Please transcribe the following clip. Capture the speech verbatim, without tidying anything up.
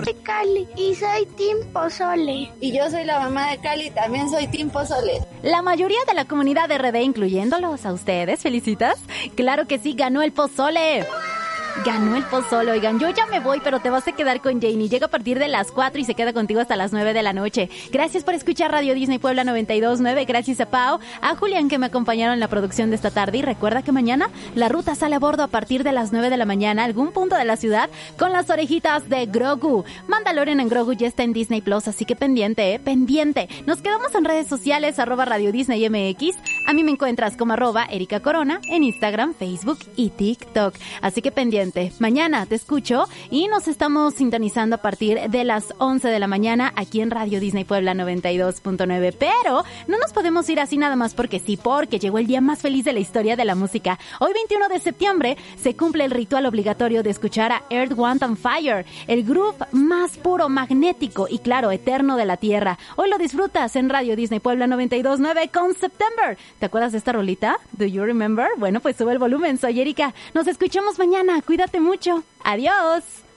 Soy Cali y soy Team Pozole. Y yo soy la mamá de Cali, también soy Team Pozole. La mayoría de la comunidad de R D, incluyéndolos a ustedes, ¿felicitas? Claro que sí, ganó el pozole. Ganó el pozole, oigan, yo ya me voy, pero te vas a quedar con Janie. Llega a partir de las cuatro y se queda contigo hasta las nueve de la noche. Gracias por escuchar Radio Disney Puebla noventa y dos punto nueve. Gracias a Pau, a Julián que me acompañaron en la producción de esta tarde. Y recuerda que mañana la ruta sale a bordo a partir de las nueve de la mañana a algún punto de la ciudad con las orejitas de Grogu. Mandalorian en Grogu ya está en Disney Plus, así que pendiente, ¿eh? Pendiente. Nos quedamos en redes sociales, arroba Radio Disney M X. A mí me encuentras como arroba Erika Corona en Instagram, Facebook y TikTok. Así que pendiente. Mañana te escucho y nos estamos sintonizando a partir de las once de la mañana aquí en Radio Disney Puebla noventa y dos punto nueve. Pero no nos podemos ir así nada más porque sí, porque llegó el día más feliz de la historia de la música. Hoy, veintiuno de septiembre, se cumple el ritual obligatorio de escuchar a Earth, Wind and Fire, el grupo más puro, magnético y claro, eterno de la Tierra. Hoy lo disfrutas en Radio Disney Puebla noventa y dos punto nueve con September. ¿Te acuerdas de esta rolita? ¿Do you remember? Bueno, pues sube el volumen. Soy Erika. Nos escuchamos mañana. Cuídate mucho. Adiós.